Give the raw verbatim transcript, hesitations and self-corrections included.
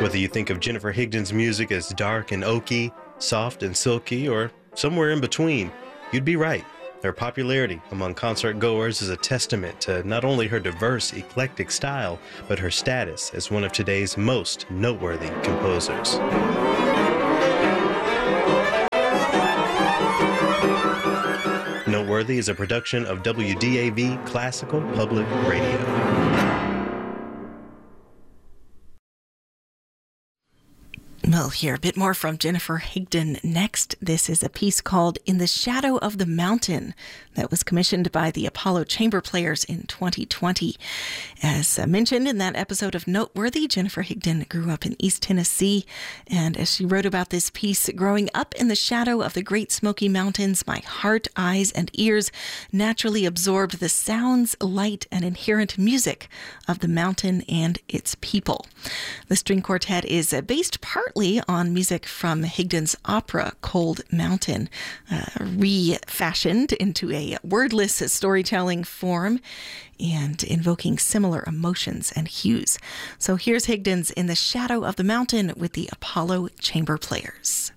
Whether you think of Jennifer Higdon's music as dark and oaky, soft and silky, or somewhere in between, you'd be right. Her popularity among concert goers is a testament to not only her diverse, eclectic style, but her status as one of today's most noteworthy composers. Noteworthy is a production of W D A V Classical Public Radio. We'll hear a bit more from Jennifer Higdon next. This is a piece called In the Shadow of the Mountain that was commissioned by the Apollo Chamber Players in twenty twenty. As mentioned in that episode of Noteworthy, Jennifer Higdon grew up in East Tennessee, and as she wrote about this piece, growing up in the shadow of the Great Smoky Mountains, my heart, eyes, and ears naturally absorbed the sounds, light, and inherent music of the mountain and its people. The string quartet is based partly on music from Higdon's opera Cold Mountain, uh, refashioned into a wordless storytelling form and invoking similar emotions and hues. So here's Higdon's In the Shadow of the Mountain with the Apollo Chamber Players.